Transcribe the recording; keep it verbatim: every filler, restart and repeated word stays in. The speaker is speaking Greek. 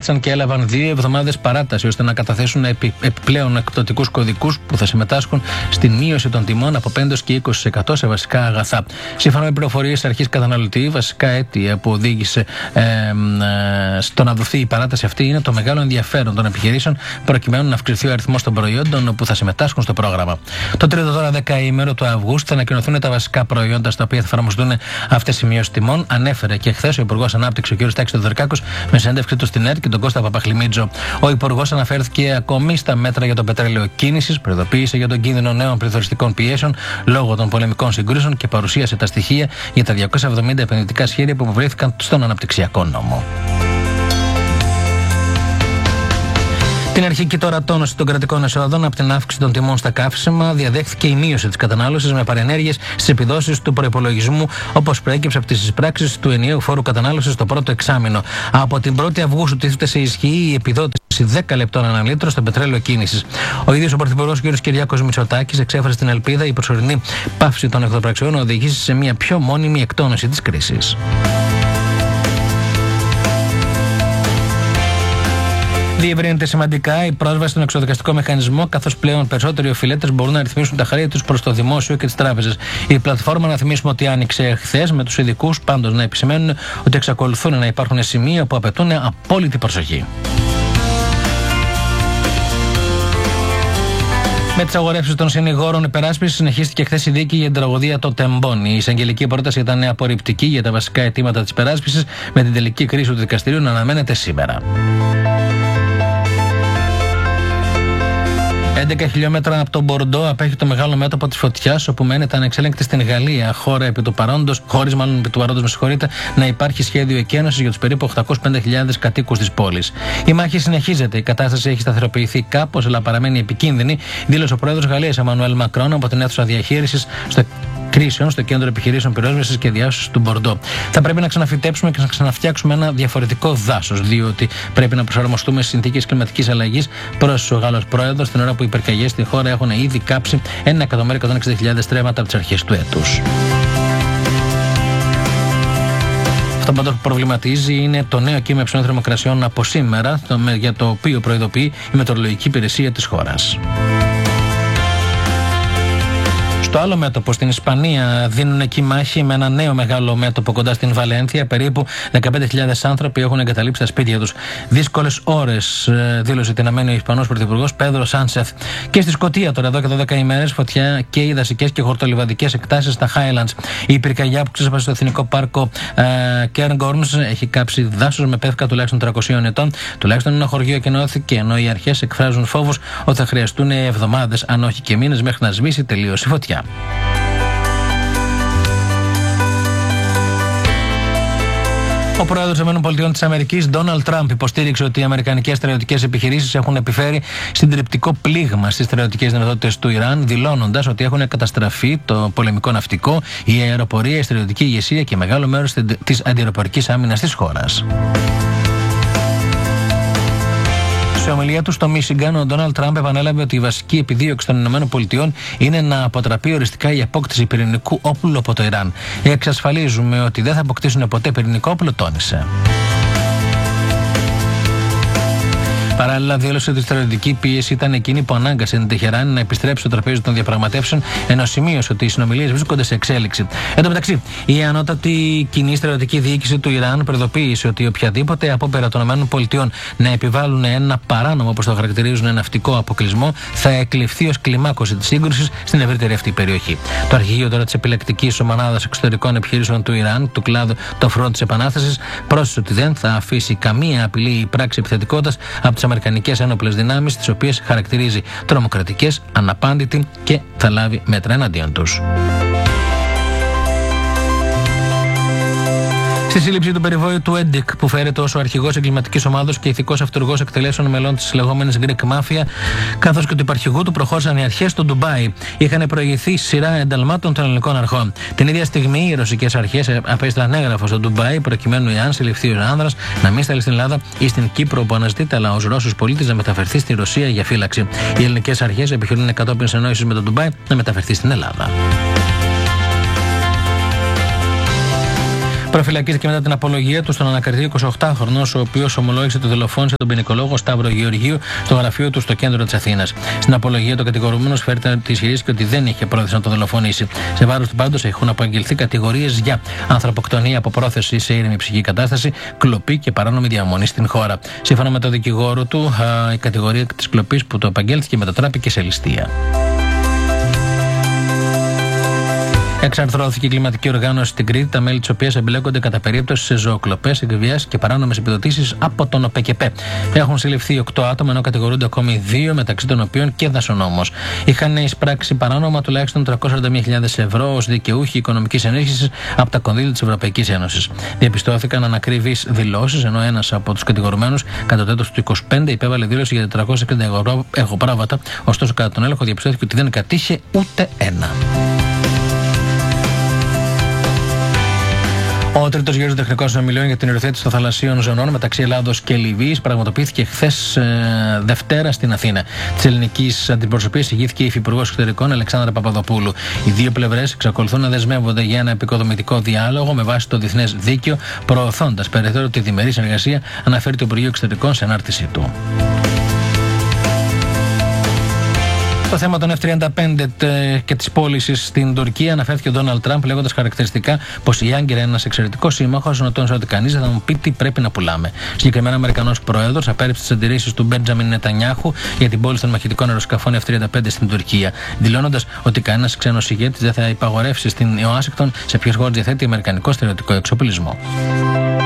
κράτησαν και έλαβαν δύο εβδομάδες παράταση ώστε να καταθέσουν επι, επιπλέον εκπτωτικούς κωδικούς που θα συμμετάσχουν στην μείωση των τιμών από πέντε και είκοσι τοις εκατό σε βασικά αγαθά. Σύμφωνα με πληροφορίες αρχής καταναλωτή, βασικά αίτια που οδήγησε ε, ε, στο να δοθεί η παράταση αυτή είναι το μεγάλο ενδιαφέρον των επιχειρήσεων προκειμένου να αυξηθεί ο αριθμός των προϊόντων που θα συμμετάσχουν στο πρόγραμμα. Το τρίτο τώρα δεκαήμερο του Αυγούστου θα ανακοινωθούν τα βασικά προϊόντα στα οποία θα εφαρμοστούν αυτές οι μειώσεις τιμών. Ανέφερε και χθες ο Υπουργός Ανάπτυξης, ο κ. Τάκης Θεοδωρικάκος, με συνέντευξη του στην ΕΡΤ και τον Κώστα Παπαχλημίτζο. Ο Υπουργός αναφέρθηκε ακόμη στα μέτρα για το πετρέλαιο κίνησης, προειδοποίησε για τον κίνδυνο νέων πληθωριστικών πιέσεων λόγω των πολεμικών συγκρούσεων και παρουσίασε τα στοιχεία για τα διακόσια εβδομήντα επενδυτικά σχέδια που υποβλήθηκαν στον αναπτυξιακό νόμο. Την αρχική τώρα τόνωση των κρατικών εσόδων από την αύξηση των τιμών στα καύσιμα διαδέχθηκε η μείωση της κατανάλωσης με παρενέργειες στις επιδόσεις του προϋπολογισμού, όπως προέκυψε από τις εισπράξεις του ενιαίου φόρου κατανάλωσης στο πρώτο εξάμηνο. Από την πρώτη Αυγούστου τίθεται σε ισχύ η επιδότηση δέκα λεπτών ανά λίτρο στο πετρέλαιο κίνησης. Ο ίδιος ο Πρωθυπουργός κ. Κυριάκος Μητσοτάκης εξέφρασε την ελπίδα η προσωρινή πάυση των εχθροπραξιών να οδηγήσει σε μια πιο μόνιμη εκτόνωση της κρίσης. Διευρύνεται σημαντικά η πρόσβαση στον εξοδικαστικό μηχανισμό, καθώς πλέον περισσότεροι οφειλέτες μπορούν να ρυθμίσουν τα χρέη τους προς το δημόσιο και τις τράπεζες. Η πλατφόρμα, να θυμίσουμε ότι άνοιξε χθες, με τους ειδικούς πάντως να επισημαίνουν ότι εξακολουθούν να υπάρχουν σημεία που απαιτούν απόλυτη προσοχή. Με τις αγορεύσεις των συνηγόρων υπεράσπισης συνεχίστηκε χθες η δίκη για την τραγωδία το Τεμπόνι. Η εισαγγελική πρόταση ήταν απορριπτική για τα βασικά αιτήματα της υπεράσπισης, με την τελική κρίση του δικαστηρίου να αναμένεται σήμερα. έντεκα χιλιόμετρα από τον Μπορντό απέχει το μεγάλο μέτωπο της φωτιάς, όπου μένεται ανεξέλεγκτη στην Γαλλία, χώρα επί του παρόντος, χωρίς μάλλον επί του παρόντος, με συγχωρείτε, να υπάρχει σχέδιο εκένωσης για τους περίπου οκτακόσιες πενήντα χιλιάδες κατοίκους της πόλης. Η μάχη συνεχίζεται, η κατάσταση έχει σταθεροποιηθεί κάπως, αλλά παραμένει επικίνδυνη, δήλωσε ο πρόεδρος Γαλλίας Εμμανουέλ Μακρόν από την αίθουσα διαχείρισης στο κρίσεων στο Κέντρο Επιχειρήσεων Πυρόσβεσης και Διάσωσης του Μπορντό. Θα πρέπει να ξαναφυτέψουμε και να ξαναφτιάξουμε ένα διαφορετικό δάσος, διότι πρέπει να προσαρμοστούμε στις συνθήκες κλιματικής αλλαγής, πρόσθεσε ο Γάλλος πρόεδρος, την ώρα που οι πυρκαγιές στη χώρα έχουν ήδη κάψει ένα εκατομμύριο εκατόν εξήντα χιλιάδες στρέμματα από τις αρχές του έτους. Αυτό πάντως που προβληματίζει είναι το νέο κύμα υψηλών θερμοκρασιών από σήμερα, για το οποίο προειδοποιεί η Μετεωρολογική Υπηρεσία της χώρας. Στο άλλο μέτωπο, στην Ισπανία, δίνουν εκεί μάχη με ένα νέο μεγάλο μέτωπο κοντά στην Βαλένθια. Περίπου δεκαπέντε χιλιάδες άνθρωποι έχουν εγκαταλείψει τα σπίτια τους. Δύσκολες ώρες, δήλωσε την αμένη ο Ισπανός Πρωθυπουργός Πέδρο Σάνσεθ. Και στη Σκωτία, τώρα εδώ και δώδεκα ημέρες, φωτιά και οι δασικές και χορτολιβαδικές εκτάσεις στα Highlands. Η πυρκαγιά που ξέσπασε στο Εθνικό Πάρκο Cairngorms έχει κάψει δάσος με πεύκα τουλάχιστον τριακοσίων ετών. Τουλάχιστον ένα χωριό εκενώθηκε, ενώ οι αρχές εκφράζουν φόβους ότι θα χρειαστούν εβδομάδες, αν όχι και μήνες, μέχρι να σβήσει τελείως η φωτιά. Ο πρόεδρος των ΗΠΑ, Ντόναλντ Τραμπ, υποστήριξε ότι οι αμερικανικές στρατιωτικές επιχειρήσεις έχουν επιφέρει συντριπτικό πλήγμα στις στρατιωτικές δυνατότητες του Ιράν, δηλώνοντας ότι έχουν καταστραφεί το πολεμικό ναυτικό, η αεροπορία, η στρατιωτική ηγεσία και μεγάλο μέρος της αντιαεροπορικής άμυνας της χώρας. Σε ομιλία του στο Μίσιγκαν, ο Ντόναλντ Τραμπ επανέλαβε ότι η βασική επιδίωξη των ΗΠΑ είναι να αποτραπεί οριστικά η απόκτηση πυρηνικού όπλου από το Ιράν. Εξασφαλίζουμε ότι δεν θα αποκτήσουν ποτέ πυρηνικό όπλο, τόνισε. Παράλληλα, δήλωσε ότι η στρατιωτική πίεση ήταν εκείνη που ανάγκασε την Τεχεράνη να επιστρέψει στο τραπέζι των διαπραγματεύσεων, ενώ σημείωσε ότι οι συνομιλίες βρίσκονται σε εξέλιξη. Εν τω μεταξύ, η ανώτατη κοινή στρατιωτική διοίκηση του Ιράν προειδοποίησε ότι οποιαδήποτε απόπειρα των ΗΠΑ να επιβάλλουν ένα παράνομο, όπως το χαρακτηρίζουν, ναυτικό αποκλεισμό, θα εκλειφθεί ως κλιμάκωση της σύγκρουσης στην ευρύτερη αυτή περιοχή. Το αρχηγείο τώρα της επιλεκτικής ομάδας εξωτερικών επιχειρήσεων του Ιράν, του κλάδου το Front της Επανάστασης, πρόσθεσε ότι δεν θα αφήσει καμία απειλή ή πράξη επιθετικότητας από τις αμερικανικές ένοπλες δυνάμεις, τις οποίες χαρακτηρίζει τρομοκρατικές, αναπάντητη και θα λάβει μέτρα εναντίον τους. Στη σύλληψη του περιβόηου του Έντικ, που φέρεται ως ο αρχηγός εγκληματικής ομάδος και ηθικός αυτούργος εκτελέσεων μελών της λεγόμενης Greek Mafia, καθώς και του υπαρχηγού του, προχώρησαν οι αρχές στο Ντουμπάι. Είχαν προηγηθεί σειρά ενταλμάτων των ελληνικών αρχών. Την ίδια στιγμή, οι ρωσικές αρχές απέστειλαν έγγραφο στο Ντουμπάι, προκειμένου εάν συλληφθεί ο άνδρας να μην σταλεί στην Ελλάδα ή στην Κύπρο, που αναζητείται, αλλά ως Ρώσος πολίτης να μεταφερθεί στη Ρωσία για φύλαξη. Οι ελληνικές αρχές επιχειρούν κατόπιν συνεννόησης με το Ντουμπάι να μεταφερθεί στην Ελλάδα. Προφυλακίστηκε μετά την απολογία του στον ανακριτή εικοσιοκτάχρονος, ο οποίος ομολόγησε ότι δολοφόνησε τον ποινικολόγο Σταύρο Γεωργίου στο γραφείο του στο κέντρο της Αθήνας. Στην απολογία, το κατηγορούμενος φέρεται ότι ισχυρίστηκε ότι δεν είχε πρόθεση να τον δολοφονήσει. Σε βάρος του πάντως έχουν απαγγελθεί κατηγορίες για ανθρωποκτονία από πρόθεση σε ήρεμη ψυχική κατάσταση, κλοπή και παράνομη διαμονή στην χώρα. Σύμφωνα με τον δικηγόρο του, η κατηγορία της κλοπής που το απαγγέλθηκε μετατράπηκε σε ληστεία. Εξαρθρώθηκε η κλιματική οργάνωση στην Κρήτη, τα μέλη της οποίας εμπλέκονται κατά περίπτωση σε ζωοκλοπές, εκβιάσεις και παράνομες επιδοτήσεις από τον ΟΠΕΚΕΠΕ. Έχουν συλληφθεί οκτώ άτομα, ενώ κατηγορούνται ακόμη δύο, μεταξύ των οποίων και δασονόμος. Είχαν εισπράξει παράνομα τουλάχιστον τριακόσιες σαράντα μία χιλιάδες ευρώ ως δικαιούχοι οικονομικής ενίσχυσης από τα κονδύλια της Ευρωπαϊκής Ένωσης. Διαπιστώθηκαν ανακρίβεις δηλώσεις, ενώ ένας από τους κατηγορουμένους κατά το έτος του είκοσι πέντε υπέβαλε δήλωση για τετρακόσια εξήντα εγωπράβατα, ωστόσο κατά τον έλεγχο διαπιστώθηκε ότι δεν κατήχε ούτε ένα. Ο τρίτος γύρος τεχνικών συνομιλιών για την υιοθέτηση των θαλασσίων ζωνών μεταξύ Ελλάδος και Λιβύης πραγματοποιήθηκε χθες ε, Δευτέρα στην Αθήνα. Της ελληνικής αντιπροσωπείας ηγήθηκε η Υφυπουργός Εξωτερικών Αλεξάνδρα Παπαδοπούλου. Οι δύο πλευρές εξακολουθούν να δεσμεύονται για ένα επικοδομητικό διάλογο με βάση το διεθνές δίκαιο, προωθώντας περαιτέρω τη διμερή συνεργασία, αναφέρει το Υπουργείο Εξωτερικών σε ανάρτησή του. Το θέμα των εφ τριάντα πέντε και της πώλησης στην Τουρκία αναφέρθηκε ο Ντόναλντ Τραμπ, λέγοντας χαρακτηριστικά πως η Άγκυρα είναι ένας εξαιρετικός σύμμαχος, ενώ τόνισε ότι κανείς δεν θα μου πει τι πρέπει να πουλάμε. Συγκεκριμένα, ο Αμερικανός Πρόεδρος απέρριψε τις αντιρρήσεις του Μπέντζαμιν Νετανιάχου για την πώληση των μαχητικών αεροσκαφών εφ τριάντα πέντε στην Τουρκία, δηλώνοντας ότι κανένας ξένος ηγέτης δεν θα υπαγορεύσει στην Ουάσιγκτον σε ποιες χώρες διαθέτει αμερικανικό στρατιωτικό εξοπλισμό.